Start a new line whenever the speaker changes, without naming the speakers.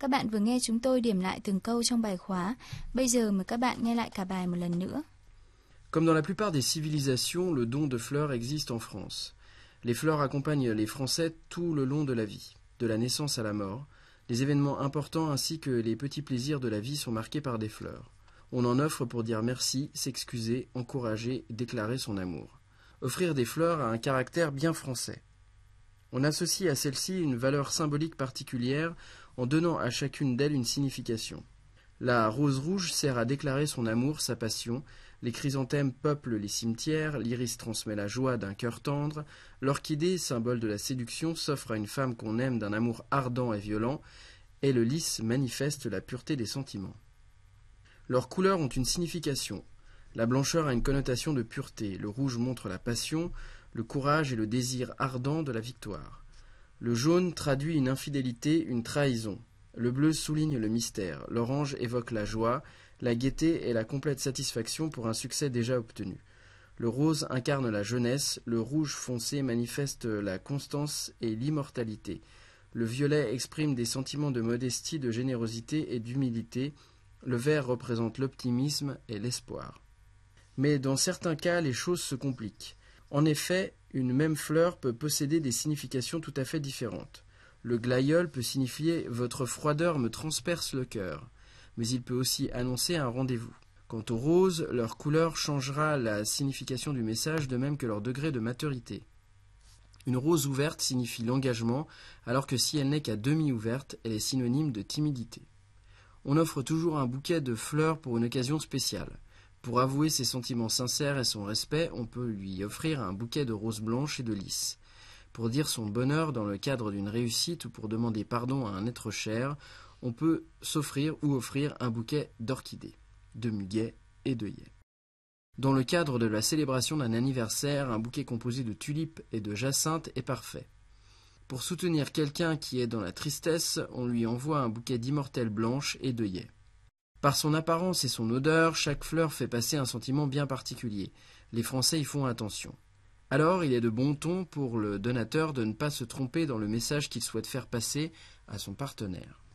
Các bạn vừa nghe chúng tôi điểm lại từng câu trong bài khóa. Bây giờ mời các bạn nghe lại cả bài một lần nữa.
Comme dans la plupart des civilisations, le don de fleurs existe en France. Les fleurs accompagnent les Français tout le long de la vie, de la naissance à la mort. Les événements importants ainsi que les petits plaisirs de la vie sont marqués par des fleurs. On en offre pour dire merci, s'excuser, encourager, déclarer son amour. Offrir des fleurs a un caractère bien français. On associe à celle-ci une valeur symbolique particulière en donnant à chacune d'elles une signification. La rose rouge sert à déclarer son amour, sa passion, les chrysanthèmes peuplent les cimetières, l'iris transmet la joie d'un cœur tendre, l'orchidée, symbole de la séduction, s'offre à une femme qu'on aime d'un amour ardent et violent, et le lys manifeste la pureté des sentiments. Leurs couleurs ont une signification. La blancheur a une connotation de pureté, le rouge montre la passion, le courage et le désir ardent de la victoire. Le jaune traduit une infidélité, une trahison. Le bleu souligne le mystère, l'orange évoque la joie, la gaieté et la complète satisfaction pour un succès déjà obtenu. Le rose incarne la jeunesse, le rouge foncé manifeste la constance et l'immortalité. Le violet exprime des sentiments de modestie, de générosité et d'humilité. Le vert représente l'optimisme et l'espoir. Mais dans certains cas, les choses se compliquent. En effet, une même fleur peut posséder des significations tout à fait différentes. Le glaïeul peut signifier « votre froideur me transperce le cœur », mais il peut aussi annoncer un rendez-vous. Quant aux roses, leur couleur changera la signification du message, de même que leur degré de maturité. Une rose ouverte signifie l'engagement, alors que si elle n'est qu'à demi ouverte, elle est synonyme de timidité. On offre toujours un bouquet de fleurs pour une occasion spéciale. Pour avouer ses sentiments sincères et son respect, on peut lui offrir un bouquet de roses blanches et de lys. Pour dire son bonheur dans le cadre d'une réussite ou pour demander pardon à un être cher, on peut s'offrir ou offrir un bouquet d'orchidées, de muguets et d'œillets. Dans le cadre de la célébration d'un anniversaire, un bouquet composé de tulipes et de jacinthes est parfait. Pour soutenir quelqu'un qui est dans la tristesse, on lui envoie un bouquet d'immortelles blanches et d'œillets. Par son apparence et son odeur, chaque fleur fait passer un sentiment bien particulier. Les Français y font attention. Alors, il est de bon ton pour le donateur de ne pas se tromper dans le message qu'il souhaite faire passer à son partenaire.